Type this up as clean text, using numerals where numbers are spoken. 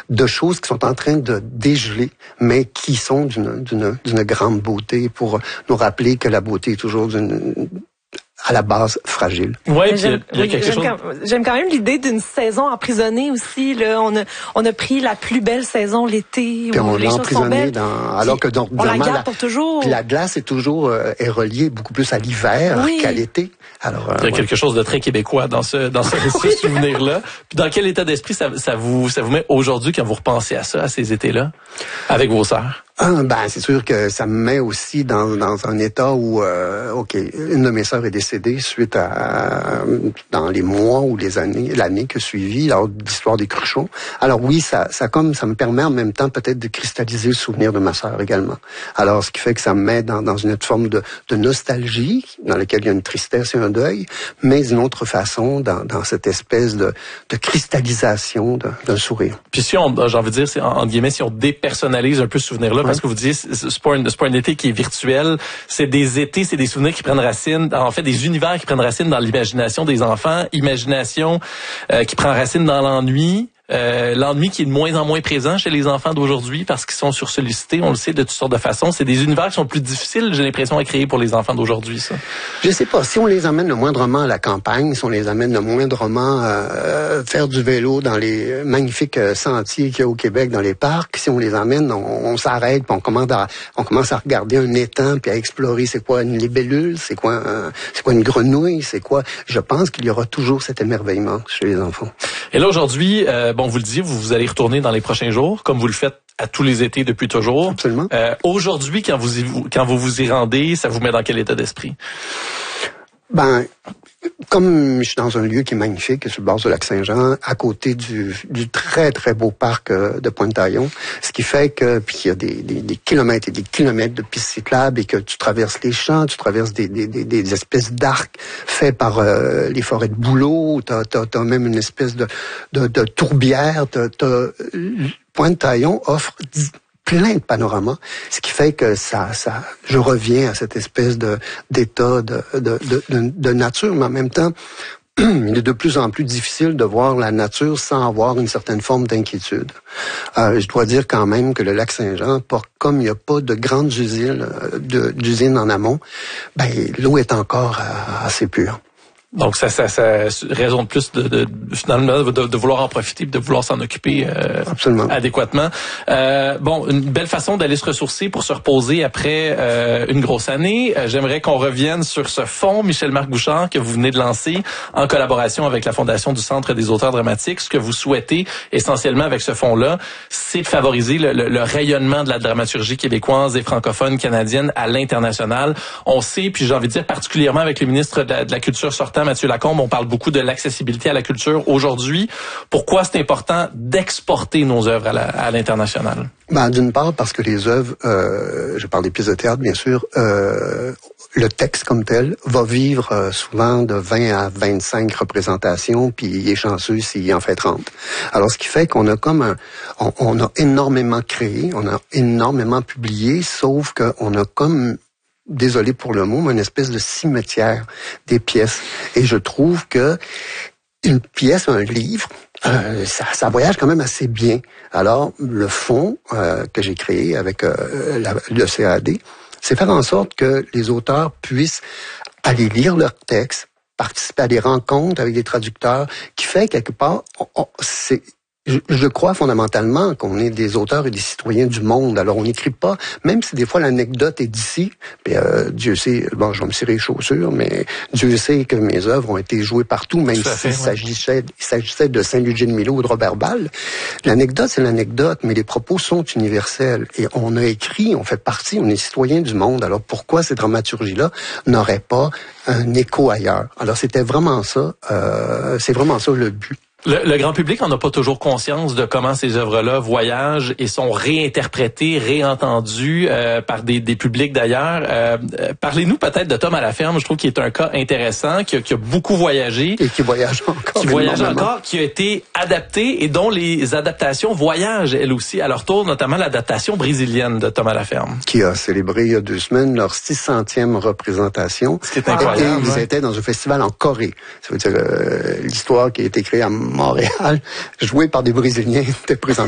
de choses qui sont en train de dégeler, mais qui sont d'une grande beauté pour nous rappeler que la beauté est toujours à la base fragile. Ouais, j'aime quand même l'idée d'une saison emprisonnée aussi. Là, on a pris la plus belle saison l'été où les choses sont belles. Alors que on la garde pour toujours. Puis la glace est toujours est reliée beaucoup plus à l'hiver qu'à l'été. Alors il y a quelque chose de très québécois dans ce souvenir-là. Puis dans quel état d'esprit ça vous met aujourd'hui quand vous repensez à ça, à ces étés-là, avec vos sœurs? C'est sûr que ça me met aussi dans un état où une de mes sœurs est décédée suite dans les mois ou l'année qui a suivi lors de l'histoire des Cruchot. Alors oui, ça me permet en même temps peut-être de cristalliser le souvenir de ma sœur également. Alors ce qui fait que ça me met dans une autre forme de nostalgie dans laquelle il y a une tristesse et un deuil, mais d'une autre façon dans cette espèce de cristallisation d'un sourire. Puis si j'ai envie de dire, c'est entre guillemets, si on dépersonnalise un peu ce souvenir-là, parce que vous dites, c'est pas un été qui est virtuel, c'est des étés, c'est des souvenirs qui prennent racine, en fait, des univers qui prennent racine dans l'imagination des enfants, imagination qui prend racine dans l'ennui. L'ennui qui est de moins en moins présent chez les enfants d'aujourd'hui parce qu'ils sont sursollicités, on le sait, de toutes sortes de façons. C'est des univers qui sont plus difficiles, j'ai l'impression, à créer pour les enfants d'aujourd'hui, ça. Je sais pas. Si on les amène le moindrement à la campagne, si on les amène le moindrement faire du vélo dans les magnifiques sentiers qu'il y a au Québec, dans les parcs, si on les amène, on s'arrête, puis on commence à regarder un étang, puis à explorer c'est quoi une libellule, c'est quoi une grenouille, c'est quoi. Je pense qu'il y aura toujours cet émerveillement chez les enfants. Et là, aujourd'hui, vous le disiez, vous allez retourner dans les prochains jours, comme vous le faites à tous les étés depuis toujours. Absolument. Aujourd'hui, quand vous vous y rendez, ça vous met dans quel état d'esprit? Comme je suis dans un lieu qui est magnifique, sur le bord du lac Saint-Jean, à côté du très, très beau parc de Pointe-Taillon, ce qui fait que, puis il y a des kilomètres et des kilomètres de pistes cyclables et que tu traverses les champs, tu traverses des espèces d'arcs faits par les forêts de bouleaux, t'as même une espèce de tourbière, Pointe-Taillon offre plein de panoramas, ce qui fait que je reviens à cette espèce d'état de nature, mais en même temps, il est de plus en plus difficile de voir la nature sans avoir une certaine forme d'inquiétude. Je dois dire quand même que le lac Saint-Jean, comme il n'y a pas de grandes d'usines en amont, l'eau est encore assez pure. Donc ça raison de plus finalement de vouloir en profiter, de vouloir s'en occuper absolument adéquatement. Une belle façon d'aller se ressourcer pour se reposer après une grosse année. J'aimerais qu'on revienne sur ce fonds Michel-Marc Bouchard que vous venez de lancer en collaboration avec la Fondation du Centre des auteurs dramatiques. Ce que vous souhaitez essentiellement avec ce fonds-là, c'est de favoriser le rayonnement de la dramaturgie québécoise et francophone canadienne à l'international. On sait, puis j'ai envie de dire particulièrement avec le ministre de la Culture sortant, Mathieu Lacombe, on parle beaucoup de l'accessibilité à la culture aujourd'hui. Pourquoi c'est important d'exporter nos œuvres à l'international? D'une part, parce que les œuvres, je parle des pièces de théâtre, bien sûr, le texte comme tel va vivre souvent de 20 à 25 représentations, puis il est chanceux s'il en fait 30. Alors, ce qui fait qu'on a on a énormément créé, on a énormément publié, sauf qu'on a désolé pour le mot, mais une espèce de cimetière des pièces. Et je trouve que une pièce, un livre, ça voyage quand même assez bien. Alors, le fonds que j'ai créé avec le CAD, c'est faire en sorte que les auteurs puissent aller lire leurs textes, participer à des rencontres avec des traducteurs, qui fait quelque part, je crois fondamentalement qu'on est des auteurs et des citoyens du monde. Alors, on n'écrit pas, même si des fois l'anecdote est d'ici, Dieu sait, je vais me cirer les chaussures, mais Dieu sait que mes œuvres ont été jouées partout, même s'il s'agissait de Saint-Ludger-de-Milo ou de Robert Ball. L'anecdote, c'est l'anecdote, mais les propos sont universels. Et on a écrit, on fait partie, on est citoyens du monde. Alors, pourquoi ces dramaturgies-là n'auraient pas un écho ailleurs? Alors, c'était vraiment ça, c'est vraiment ça le but. Le grand public en a pas toujours conscience de comment ces œuvres-là voyagent et sont réinterprétées, réentendues par des publics d'ailleurs. Parlez-nous peut-être de Tom à la ferme, je trouve qu'il est un cas intéressant, qui a beaucoup voyagé. Et qui voyage encore. Qui a été adapté et dont les adaptations voyagent elles aussi à leur tour, notamment l'adaptation brésilienne de Tom à la ferme. Qui a célébré il y a 2 semaines leur 600e représentation. Ce qui est incroyable. Ils étaient dans un festival en Corée. Ça veut dire l'histoire qui a été créée à Montréal, jouée par des Brésiliens, était présentée